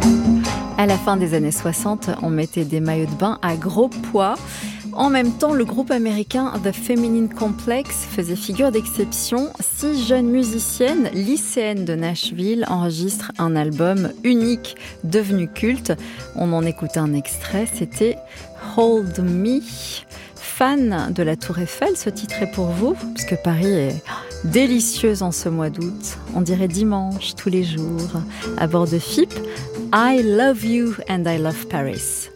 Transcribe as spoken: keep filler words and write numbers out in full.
À la fin des années soixante, on mettait des maillots de bain à gros poids. En même temps, le groupe américain The Feminine Complex faisait figure d'exception. Six jeunes musiciennes lycéennes de Nashville enregistrent un album unique devenu culte. On en écoutait un extrait, c'était Hold Me. Fan de la Tour Eiffel, ce titre est pour vous, parce que Paris est délicieuse en ce mois d'août. On dirait dimanche tous les jours. À bord de F I P, I love you and I love Paris.